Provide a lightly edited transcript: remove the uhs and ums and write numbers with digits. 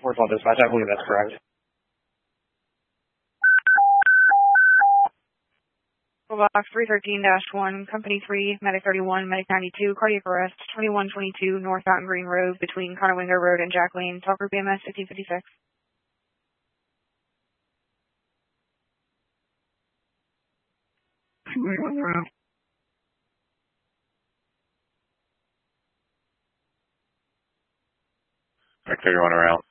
Worthwhile Dispatch, I believe that's correct. Box 313-1, Company 3, Medic 31, Medic 92, cardiac arrest, 2122 North Mountain Green Road between Conowingo Road and Jack Lane. Talk Group EMS 1556. Medic 31 around.